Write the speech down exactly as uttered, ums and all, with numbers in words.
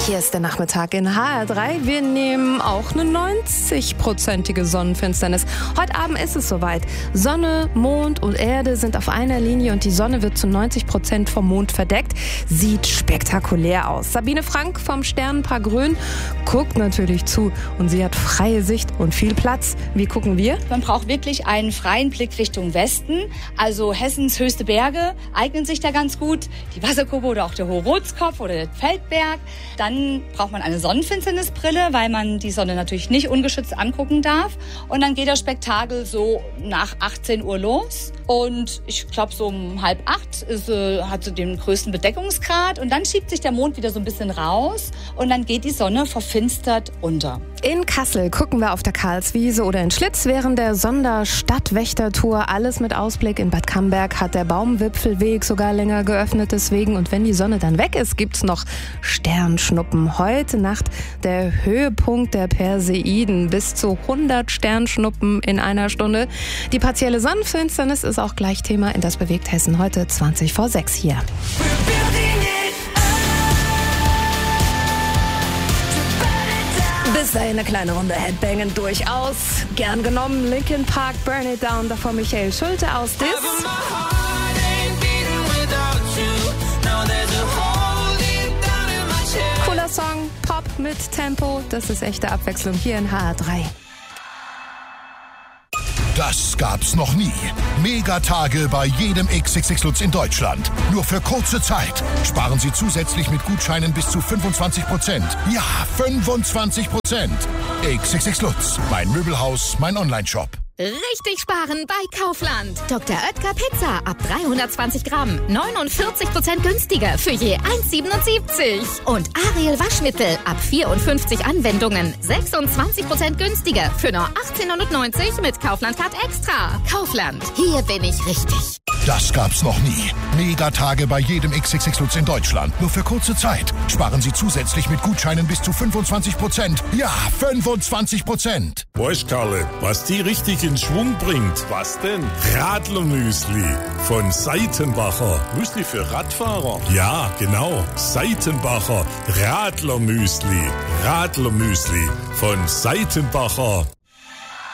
Hier ist der Nachmittag in H R drei. Wir nehmen auch eine neunzig-prozentige Sonnenfinsternis. Heute Abend ist es soweit. Sonne, Mond und Erde sind auf einer Linie und die Sonne wird zu neunzig Prozent vom Mond verdeckt. Sieht spektakulär aus. Sabine Frank vom Sternenpaar Grün guckt natürlich zu und sie hat freie Sicht und viel Platz. Wie gucken wir? Man braucht wirklich einen freien Blick Richtung Westen. Also Hessens höchste Berge eignen sich da ganz gut. Die Wasserkuppe oder auch der Hohe Rotskopf oder der Feldberg. Dann braucht man eine Sonnenfinsternisbrille, weil man die Sonne natürlich nicht ungeschützt angucken darf. Und dann geht das Spektakel so nach achtzehn Uhr los. Und ich glaube, so um halb acht ist, äh, hat sie den größten Bedeckungsgrad. Und dann schiebt sich der Mond wieder so ein bisschen raus. Und dann geht die Sonne verfinstert unter. In Kassel gucken wir auf der Karlswiese oder in Schlitz während der Sonderstadtwächtertour. Alles mit Ausblick. In Bad Camberg hat der Baumwipfelweg sogar länger geöffnet deswegen. Und wenn die Sonne dann weg ist, gibt's noch Sternschnuppen. Heute Nacht der Höhepunkt der Perseiden. Bis zu hundert Sternschnuppen in einer Stunde. Die partielle Sonnenfinsternis ist auch gleich Thema in Das bewegt Hessen heute zwanzig vor sechs hier. Bis dahin eine kleine Runde Headbangen durchaus. Gern genommen. Linkin Park, Burn It Down. Davor Michael Schulte aus Dis. Cooler Song, Pop mit Tempo. Das ist echte Abwechslung hier in H R drei. Das gab's noch nie. Megatage bei jedem X X X Lutz in Deutschland. Nur für kurze Zeit. Sparen Sie zusätzlich mit Gutscheinen bis zu fünfundzwanzig Prozent. Ja, fünfundzwanzig Prozent. X X X Lutz. Mein Möbelhaus, mein Onlineshop. Richtig sparen bei Kaufland. Doktor Oetker Pizza ab dreihundertzwanzig Gramm. neunundvierzig Prozent günstiger für je eins Komma siebenundsiebzig. Und Ariel Waschmittel ab vierundfünfzig Anwendungen. sechsundzwanzig Prozent günstiger für nur achtzehnhundertneunzig mit Kaufland-Card Extra. Kaufland. Hier bin ich richtig. Das gab's noch nie. Megatage bei jedem X X X Lutz in Deutschland. Nur für kurze Zeit. Sparen Sie zusätzlich mit Gutscheinen bis zu fünfundzwanzig Prozent. Ja, fünfundzwanzig Prozent. Weißt, Karle, was die richtig in Schwung bringt? Was denn? Radlermüsli von Seitenbacher. Müsli für Radfahrer? Ja, genau. Seitenbacher Radlermüsli. Radlermüsli von Seitenbacher.